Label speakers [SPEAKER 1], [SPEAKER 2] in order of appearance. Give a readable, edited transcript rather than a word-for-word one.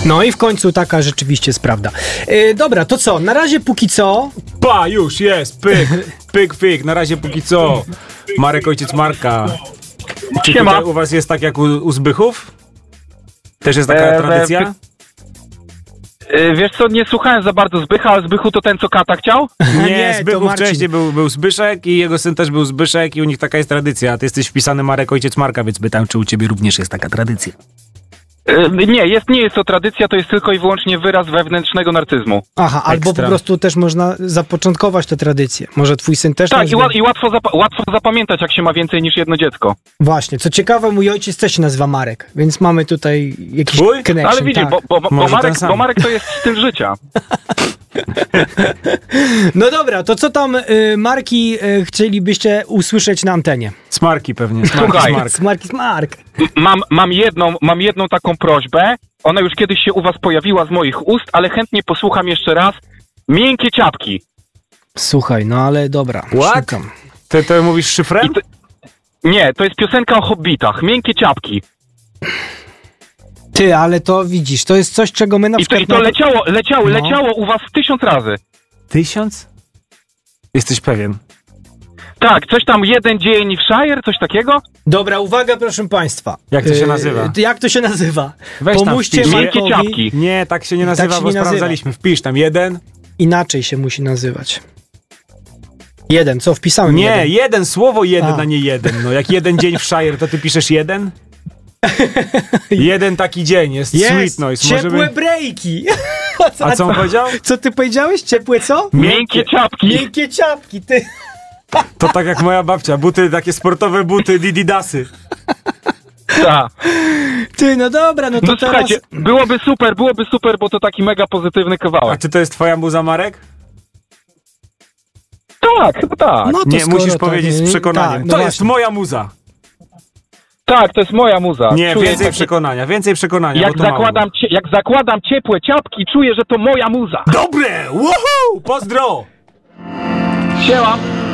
[SPEAKER 1] No i w końcu taka rzeczywiście jest prawda. Dobra, to co? Na razie póki co...
[SPEAKER 2] Już jest, pyk, na razie póki co. Marek, ojciec Marka. Czy tutaj u was jest tak jak u Zbychów? Też jest taka tradycja?
[SPEAKER 3] Wiesz co, nie słuchałem za bardzo Zbycha, ale Zbychu to ten, co kata chciał?
[SPEAKER 2] Nie, Zbychu wcześniej był Zbyszek i jego syn też był Zbyszek i u nich taka jest tradycja. A ty jesteś wpisany Marek, ojciec Marka, więc pytam, czy u ciebie również jest taka tradycja.
[SPEAKER 3] Nie jest to tradycja, to jest tylko i wyłącznie wyraz wewnętrznego narcyzmu.
[SPEAKER 1] Aha, albo po prostu też można zapoczątkować tę tradycję. Może twój syn też...
[SPEAKER 3] Tak, i łatwo zapamiętać, jak się ma więcej niż jedno dziecko.
[SPEAKER 1] Właśnie, co ciekawe, mój ojciec też się nazywa Marek, więc mamy tutaj jakiś connection.
[SPEAKER 3] Ale widzisz,
[SPEAKER 1] tak.
[SPEAKER 3] bo Marek to jest styl życia.
[SPEAKER 1] No dobra, to co tam marki chcielibyście usłyszeć na antenie?
[SPEAKER 2] Smarki pewnie.
[SPEAKER 1] Smark.
[SPEAKER 3] Mam jedną taką prośbę. Ona już kiedyś się u was pojawiła z moich ust, ale chętnie posłucham jeszcze raz. Miękkie ciapki.
[SPEAKER 1] Słuchaj, no ale dobra. Szukam.
[SPEAKER 2] Ty to mówisz szyfrem?
[SPEAKER 3] Nie, to jest piosenka o hobbitach. Miękkie ciapki.
[SPEAKER 1] Ty, ale to widzisz, to jest coś, czego my na przykład...
[SPEAKER 3] I to leciało u was 1000 razy.
[SPEAKER 2] 1000? Jesteś pewien?
[SPEAKER 3] Tak, coś tam jeden dzień w Shire, coś takiego?
[SPEAKER 1] Dobra, uwaga proszę państwa.
[SPEAKER 2] Jak to się nazywa?
[SPEAKER 1] Jak to się nazywa?
[SPEAKER 2] Weź
[SPEAKER 1] Pomóżcie
[SPEAKER 2] tam
[SPEAKER 3] miękkie ciapki.
[SPEAKER 2] Nie, tak się nie nazywa,
[SPEAKER 1] tak się
[SPEAKER 2] bo
[SPEAKER 1] nie
[SPEAKER 2] sprawdzaliśmy. Wpisz tam jeden.
[SPEAKER 1] Inaczej się musi nazywać. Jeden, co wpisałem?
[SPEAKER 2] Nie, jeden słowo jeden, a nie jeden. No jak jeden dzień w Shire, to ty piszesz jeden? Jeden taki dzień, jest Sweet Noise.
[SPEAKER 1] Ciepłe breaki.
[SPEAKER 2] A co on powiedział?
[SPEAKER 1] Co ty powiedziałeś? Ciepłe co?
[SPEAKER 3] Miękkie ciapki.
[SPEAKER 1] Miękkie ciapki, ty.
[SPEAKER 2] To tak jak moja babcia, buty, takie sportowe buty, dididasy.
[SPEAKER 3] Tak.
[SPEAKER 1] Ty, no dobra, no to teraz...
[SPEAKER 3] Słuchajcie, byłoby super, bo to taki mega pozytywny
[SPEAKER 2] A
[SPEAKER 3] kawałek.
[SPEAKER 2] czy to jest twoja muza, Marek?
[SPEAKER 3] Tak, chyba tak.
[SPEAKER 1] No to
[SPEAKER 2] nie, musisz powiedzieć z przekonaniem.
[SPEAKER 1] Tak, no
[SPEAKER 2] to
[SPEAKER 1] właśnie.
[SPEAKER 2] jest moja muza.
[SPEAKER 3] Tak, to jest moja muza.
[SPEAKER 2] Nie,
[SPEAKER 3] Czuję
[SPEAKER 2] więcej przekonania.
[SPEAKER 3] Jak zakładam ciepłe ciapki, czuję, że to moja muza.
[SPEAKER 2] Dobre! Woohoo! Pozdro!
[SPEAKER 3] Siema.